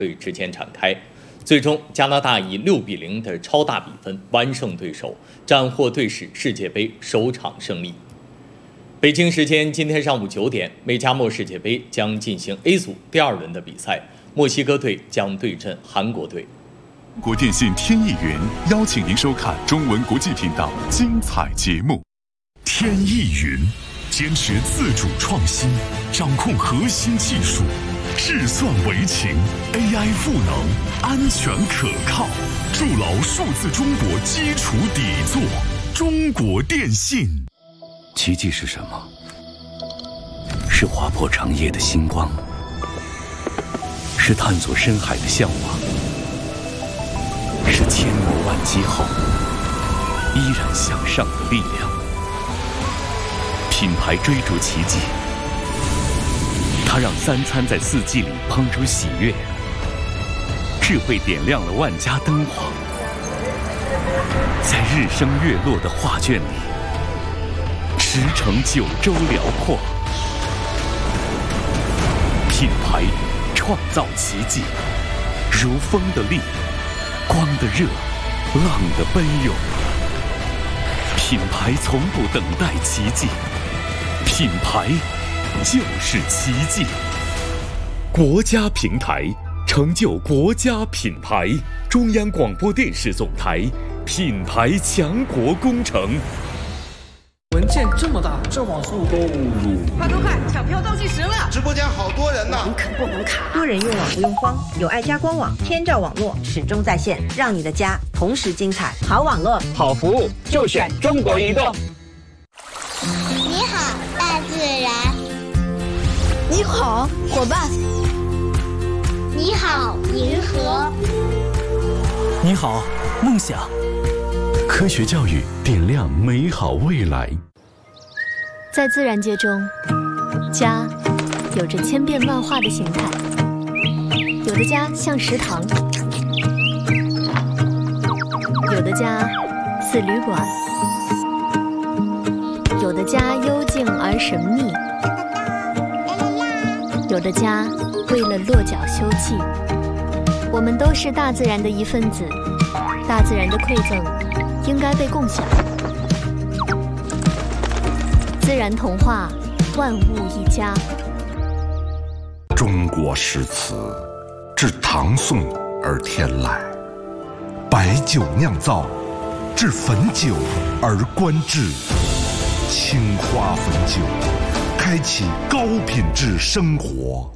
队之间展开。最终，加拿大以6-0的超大比分完胜对手，斩获队史世界杯首场胜利。北京时间今天上午9点，美加墨世界杯将进行 A 组第2轮的比赛，墨西哥队将对阵韩国队。 中国电信天意云邀请您收看中文国际频道精彩节目。天意云坚持自主创新，掌控核心技术，智算为情 ，AI 赋能，安全可靠，筑牢数字中国基础底座。中国电信。 奇迹是什么？是划破长夜的星光，是探索深海的向往，是千磨万击后依然向上的力量。品牌追逐奇迹，它让3餐在4季里烹出喜悦，智慧点亮了万家灯火，在日升月落的画卷里驰骋9州辽阔。品牌创造奇迹，如风的力，光的热，浪的奔涌。品牌从不等待奇迹，品牌就是奇迹。国家平台成就国家品牌，中央广播电视总台品牌强国工程。 文件这么大，这网速够入。 快，抢票倒计时了！ 直播间好多人呢， 不能卡。 多人用网不用慌，有爱家官网，天照网络始终在线，让你的家同时精彩。好网络， 好服务，就选中国移动。 你好，大自然。 你好，伙伴。 你好，银河。 你好，梦想。 科学教育点亮美好未来。 在自然界中，家有着千变万化的形态，有的家像食堂，有的家似旅馆，有的家幽静而神秘，有的家为了落脚休憩。我们都是大自然的一份子，大自然的馈赠应该被共享。自然童话，万物一家。 中国诗词自唐宋而天来，白酒酿造，至汾酒而观致。青花汾酒，开启高品质生活。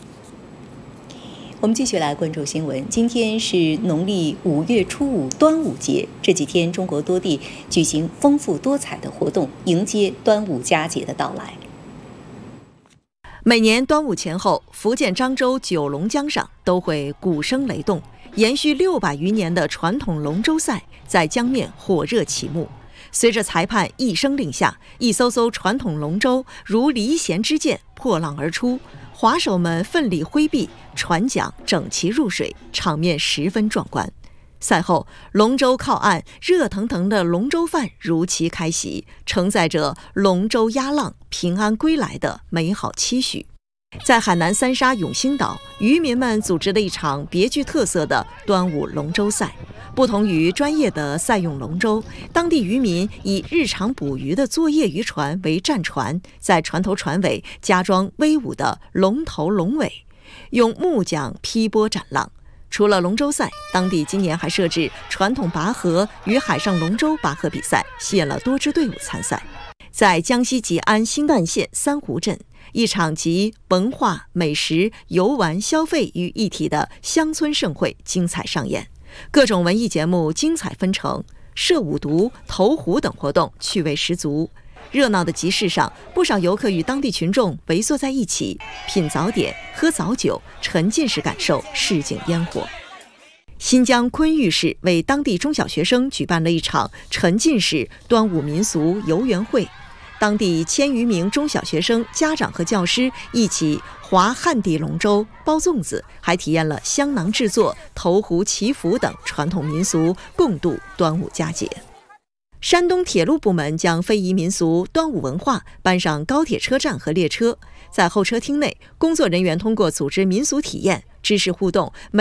我们继续来关注新闻。今天是农历5月初5端午节，这几天中国多地举行丰富多彩的活动，迎接端午佳节的到来。 每年端午前后，福建漳州九龙江上都会鼓声雷动，延续600余年的传统龙舟赛在江面火热启幕。随着裁判一声令下，一艘艘传统龙舟如离弦之箭破浪而出，划手们奋力挥臂，船桨整齐入水，场面十分壮观。赛后，龙舟靠岸，热腾腾的龙舟饭如期开席，承载着龙舟压浪、平安归来的美好期许。在海南三沙永兴岛，渔民们组织了一场别具特色的端午龙舟赛。不同于专业的赛用龙舟，当地渔民以日常捕鱼的作业渔船为战船，在船头船尾加装威武的龙头龙尾，用木桨劈波斩浪。除了龙舟赛，当地今年还设置传统拔河与海上龙舟拔河比赛，吸引了多支队伍参赛。在江西吉安新干县三湖镇，一场集文化、美食、游玩、消费于一体的乡村盛会精彩上演。各种文艺节目精彩纷呈，射五毒、投壶等活动趣味十足。热闹的集市上，不少游客与当地群众围坐在一起，品早点、喝早酒，沉浸式感受市井烟火。新疆昆玉市为当地中小学生举办了一场沉浸式端午民俗游园会。当地1000余名中小学生、家长和教师一起划旱地龙舟、包粽子，还体验了香囊制作、投壶祈福等传统民俗，共度端午佳节。山东铁路部门将非遗民俗端午文化搬上高铁车站和列车，在候车厅内，工作人员通过组织民俗体验、 知识互动。